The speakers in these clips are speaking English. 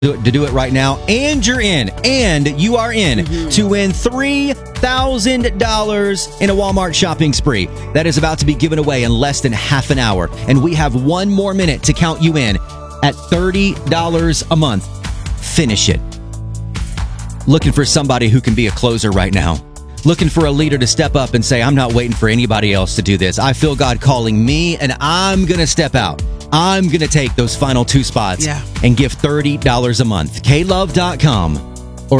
to do it right now, and you're in. And you are in to win $3,000 in a Walmart shopping spree. That is about to be given away in less than half an hour. And we have one more minute to count you in at $30 a month. Finish it. Looking for somebody who can be a closer right now. Looking for a leader to step up and say, I'm not waiting for anybody else to do this. I feel God calling me, and I'm going to step out. I'm going to take those final 2 spots and give $30 a month. KLove.com or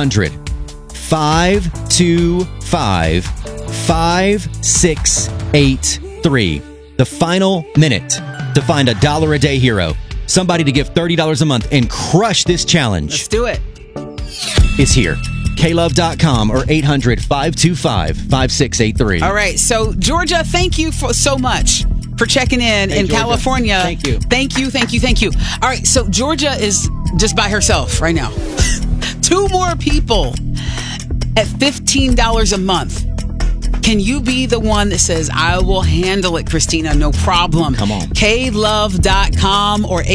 800-525-5683. The final minute to find a $1 a day hero. Somebody to give $30 a month and crush this challenge. Let's do it. Is here. KLove.com or 800-525-5683. All right. So, Georgia, thank you so much for checking in Georgia. California. Thank you. Thank you. All right. So, Georgia is just by herself right now. 2 more people at $15 a month. Can you be the one that says, I will handle it, Christina, no problem? Come on. KLove.com or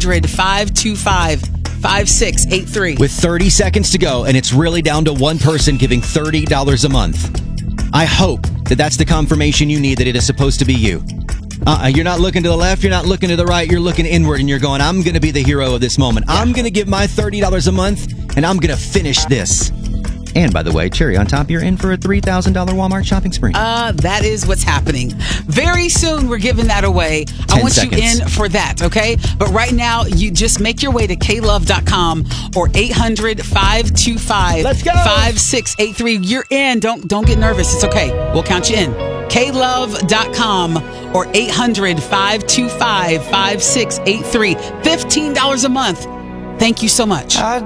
800-525-5683. With 30 seconds to go, and it's really down to one person giving $30 a month. I hope that that's the confirmation you need that it is supposed to be you. You're not looking to the left, you're not looking to the right, you're looking inward, and you're going, I'm going to be the hero of this moment. Yeah. I'm going to give my $30 a month, and I'm going to finish this. And by the way, cherry on top, you're in for a $3,000 Walmart shopping spree. That is what's happening. Very soon, we're giving that away. I want you in for that, okay? But right now, you just make your way to KLove.com or 800-525-5683. You're in. Don't get nervous. It's okay. We'll count you in. KLove.com or 800-525-5683. $15 a month. Thank you so much.